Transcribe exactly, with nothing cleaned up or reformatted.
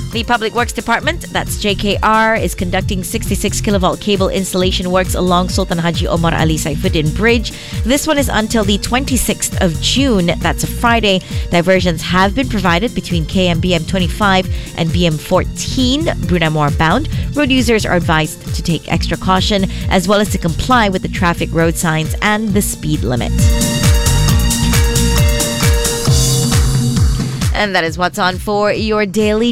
The Public Works Department, that's J K R, is conducting sixty-six kilovolt cable installation works along Sultan Haji Omar Ali Saifuddin Bridge. This one is until the twenty-sixth of June. That's a Friday. Diversions have been provided between K M B M twenty-five and B M fourteen, Brunamore bound. Road users are advised to take extra caution as well as to comply with the traffic road signs and the speed limit. And that is what's on for your daily